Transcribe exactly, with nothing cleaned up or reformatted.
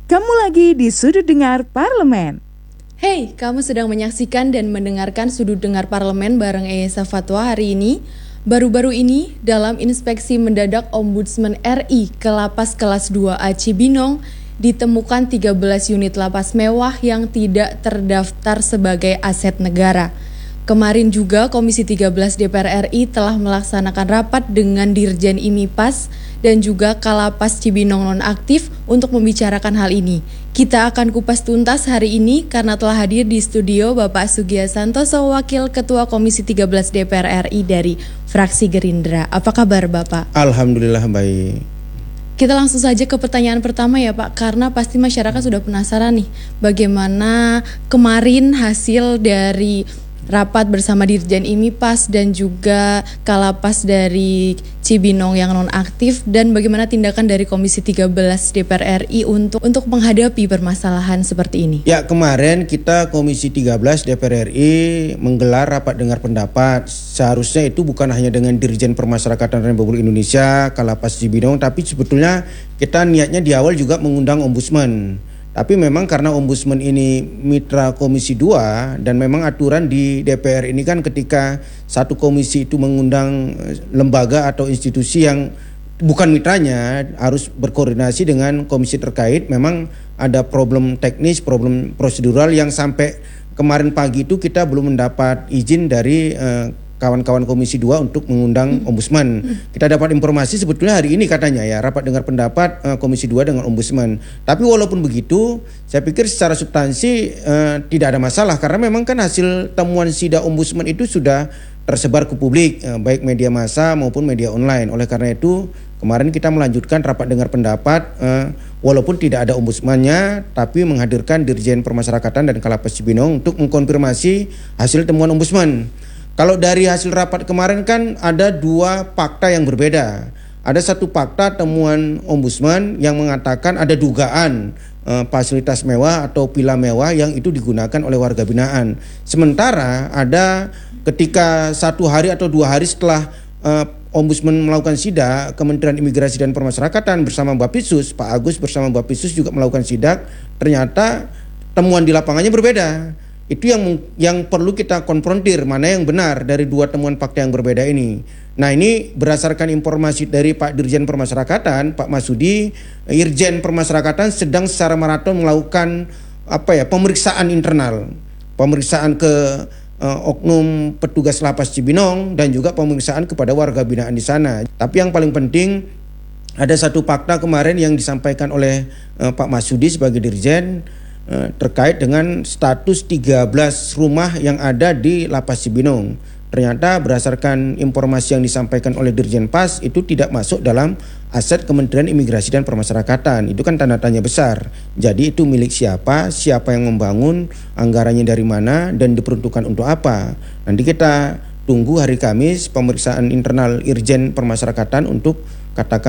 Kamu lagi di Sudut Dengar Parlemen. Hey, kamu sedang menyaksikan dan mendengarkan Sudut Dengar Parlemen bareng Eyesa Fatwa hari ini. Baru-baru ini, dalam inspeksi mendadak Ombudsman R I ke Lapas Kelas dua A Cibinong, ditemukan tiga belas unit lapas mewah yang tidak terdaftar sebagai aset negara. Kemarin juga Komisi tiga belas D P R R I telah melaksanakan rapat dengan Dirjen IMIPAS dan juga Kalapas Cibinong nonaktif untuk membicarakan hal ini. Kita akan kupas tuntas hari ini karena telah hadir di studio Bapak Sugiyah Santoso, Wakil Ketua Komisi tiga belas D P R R I dari fraksi Gerindra. Apa kabar Bapak? Alhamdulillah baik. Kita langsung saja ke pertanyaan pertama ya Pak, karena pasti masyarakat sudah penasaran nih bagaimana kemarin hasil dari rapat bersama Dirjen IMIPAS dan juga Kalapas dari Cibinong yang nonaktif, dan bagaimana tindakan dari Komisi tiga belas D P R R I untuk untuk menghadapi permasalahan seperti ini. Ya, kemarin kita Komisi tiga belas D P R R I menggelar rapat dengar pendapat. Seharusnya itu bukan hanya dengan Dirjen Permasyarakatan Republik Indonesia, Kalapas Cibinong, tapi sebetulnya kita niatnya di awal juga mengundang Ombudsman. Tapi memang karena Ombudsman ini mitra Komisi dua dan memang aturan di D P R ini kan ketika satu komisi itu mengundang lembaga atau institusi yang bukan mitranya harus berkoordinasi dengan komisi terkait. Memang ada problem teknis, problem prosedural yang sampai kemarin pagi itu kita belum mendapat izin dari eh, kawan-kawan Komisi dua untuk mengundang Ombudsman. Kita dapat informasi sebetulnya hari ini katanya ya rapat dengar pendapat uh, Komisi dua dengan Ombudsman. Tapi walaupun begitu, saya pikir secara substansi uh, tidak ada masalah karena memang kan hasil temuan sidak Ombudsman itu sudah tersebar ke publik, uh, baik media massa maupun media online. Oleh karena itu, kemarin kita melanjutkan rapat dengar pendapat uh, walaupun tidak ada Ombudsmannya, tapi menghadirkan Dirjen Permasyarakatan dan Kalapas Cibinong untuk mengkonfirmasi hasil temuan Ombudsman. Kalau dari hasil rapat kemarin kan ada dua fakta yang berbeda. Ada satu fakta temuan Ombudsman yang mengatakan ada dugaan eh, fasilitas mewah atau villa mewah yang itu digunakan oleh warga binaan. Sementara ada ketika satu hari atau dua hari setelah eh, Ombudsman melakukan sidak, Kementerian Imigrasi dan Permasyarakatan bersama Bapitsus, Pak Agus bersama Bapitsus juga melakukan sidak, ternyata temuan di lapangannya berbeda. Itu yang yang perlu kita konfrontir, mana yang benar dari dua temuan fakta yang berbeda ini. Nah, ini berdasarkan informasi dari Pak Dirjen Permasyarakatan, Pak Masudi, Irjen Permasyarakatan sedang secara maraton melakukan apa ya pemeriksaan internal, pemeriksaan ke uh, oknum petugas Lapas Cibinong dan juga pemeriksaan kepada warga binaan di sana. Tapi yang paling penting ada satu fakta kemarin yang disampaikan oleh uh, Pak Masudi sebagai Dirjen terkait dengan status tiga belas rumah yang ada di Lapas Cibinong. Ternyata berdasarkan informasi yang disampaikan oleh Dirjen Pas itu tidak masuk dalam aset Kementerian Imigrasi dan Permasyarakatan. Itu kan tanda tanya besar. Jadi itu milik siapa, siapa yang membangun, anggarannya dari mana, dan diperuntukkan untuk apa. Nanti kita tunggu hari Kamis pemeriksaan internal Irjen Permasyarakatan untuk katakan